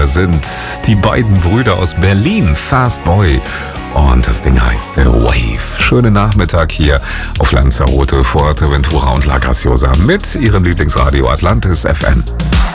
sind die beiden Brüder aus Berlin, Fast Boy. Und das Ding heißt Wave. Schönen Nachmittag hier auf Lanzarote, Fuerteventura und La Graciosa mit Ihrem Lieblingsradio Atlantis FM.